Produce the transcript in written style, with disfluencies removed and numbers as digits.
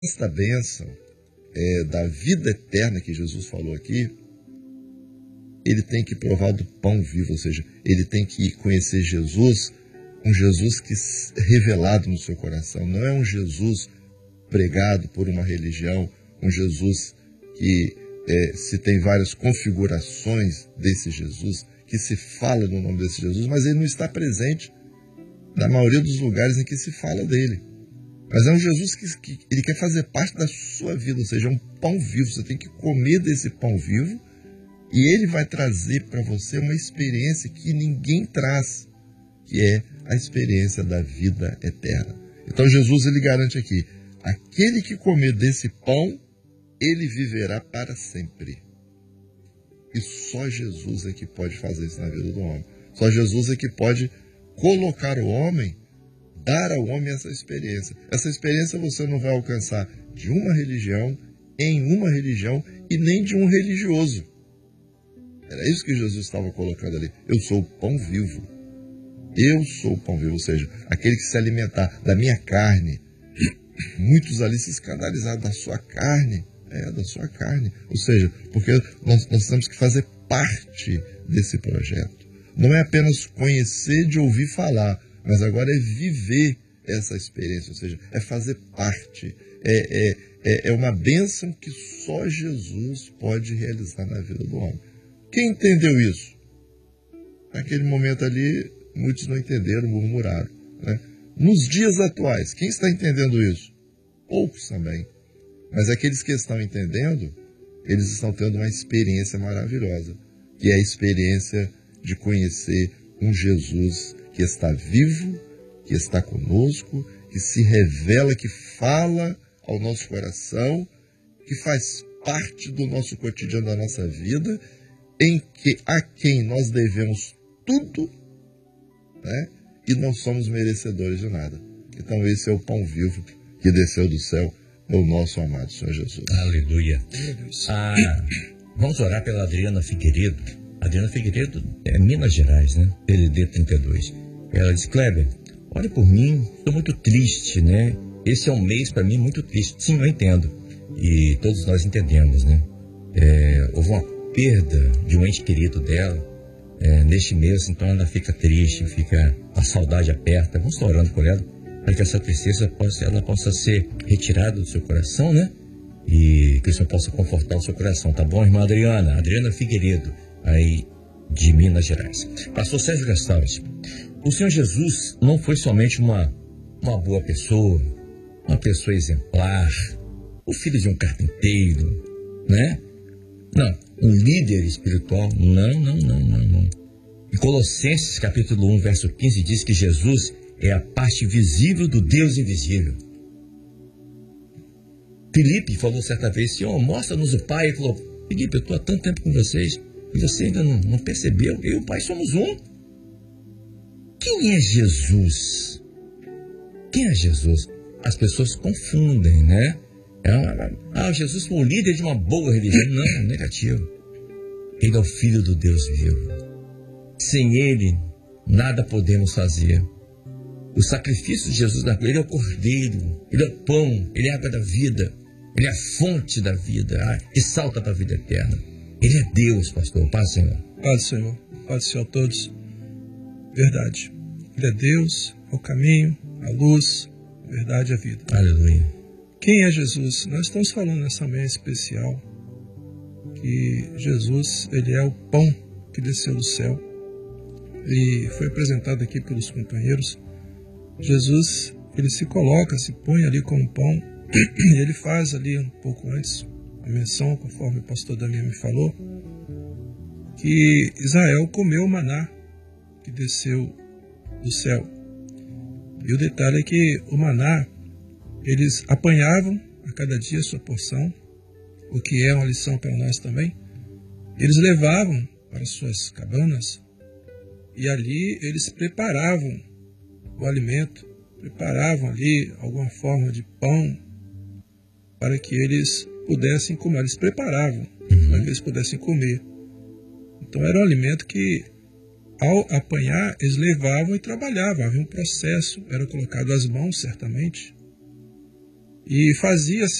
esta bênção da vida eterna que Jesus falou aqui, ele tem que provar do pão vivo, ou seja, ele tem que conhecer Jesus, um Jesus que revelado no seu coração. Não é um Jesus pregado por uma religião, um Jesus que se tem várias configurações desse Jesus, que se fala no nome desse Jesus, mas ele não está presente na maioria dos lugares em que se fala dele. Mas é um Jesus que ele quer fazer parte da sua vida, ou seja, é um pão vivo. Você tem que comer desse pão vivo e ele vai trazer para você uma experiência que ninguém traz, que é a experiência da vida eterna. Então Jesus ele garante aqui, aquele que comer desse pão, ele viverá para sempre. E só Jesus é que pode fazer isso na vida do homem. Só Jesus é que pode colocar o homem, dar ao homem essa experiência. Essa experiência você não vai alcançar de uma religião, em uma religião e nem de um religioso. Era isso que Jesus estava colocando ali. Eu sou o pão vivo. Eu sou o pão vivo, ou seja, aquele que se alimentar da minha carne. Muitos ali se escandalizaram da sua carne. Da sua carne. Ou seja, porque nós temos que fazer parte desse projeto. Não é apenas conhecer de ouvir falar, mas agora é viver essa experiência, ou seja, é fazer parte. É uma bênção que só Jesus pode realizar na vida do homem. Quem entendeu isso? Naquele momento ali, muitos não entenderam, murmuraram. Né? Nos dias atuais, quem está entendendo isso? Poucos também. Mas aqueles que estão entendendo, eles estão tendo uma experiência maravilhosa, que é a experiência de conhecer um Jesus que está vivo, que está conosco, que se revela, que fala ao nosso coração, que faz parte do nosso cotidiano, da nossa vida, a quem nós devemos tudo, né? E não somos merecedores de nada. Então esse é o pão vivo que desceu do céu, o nosso amado Senhor Jesus. Aleluia. Vamos orar pela Adriana Figueiredo. Adriana Figueiredo é Minas Gerais, né? PDD 32. Ela diz: Kleber, ore por mim, estou muito triste, né? Esse é um mês para mim muito triste. Sim, eu entendo. E todos nós entendemos, né? Houve uma perda de um ente querido dela neste mês, então ela fica triste, a saudade aperta. Vamos estar orando por ela, para que essa tristeza possa ser retirada do seu coração, né? E que o Senhor possa confortar o seu coração, tá bom, irmã Adriana? Adriana Figueiredo, aí de Minas Gerais. Pastor Sérgio Gastaldi, o Senhor Jesus não foi somente uma boa pessoa, uma pessoa exemplar, o filho de um carpinteiro, né? Não, um líder espiritual, não. Em Colossenses capítulo 1, verso 15, diz que Jesus é a parte visível do Deus invisível. Filipe falou certa vez: Senhor, mostra-nos o Pai. Ele falou: Filipe, eu estou há tanto tempo com vocês e você ainda não percebeu. Eu e o Pai somos um. Quem é Jesus? Quem é Jesus? As pessoas confundem, né? Jesus foi o líder de uma boa religião. Não, negativo. Ele é o Filho do Deus vivo. Sem Ele, nada podemos fazer. O sacrifício de Jesus na cruz, Ele é o Cordeiro, Ele é o pão, Ele é a água da vida, Ele é a fonte da vida, que salta para a vida eterna. Ele é Deus, pastor. Paz, Senhor. Paz, Senhor. Paz, Senhor, a todos. Verdade. Ele é Deus, é o caminho, a luz, a verdade e a vida. Aleluia. Quem é Jesus? Nós estamos falando nessa manhã especial que Jesus, Ele é o pão que desceu do céu e foi apresentado aqui pelos companheiros. Jesus, ele se coloca, se põe ali como pão, e ele faz ali um pouco antes a menção, conforme o pastor Damião me falou, que Israel comeu o maná que desceu do céu. E o detalhe é que o maná, eles apanhavam a cada dia a sua porção, o que é uma lição para nós também. Eles levavam para suas cabanas e ali eles preparavam o alimento, preparavam ali alguma forma de pão para que eles pudessem comer. Eles preparavam para que eles pudessem comer. Então era um alimento que, ao apanhar, eles levavam e trabalhavam. Havia um processo, era colocado as mãos, certamente, E fazia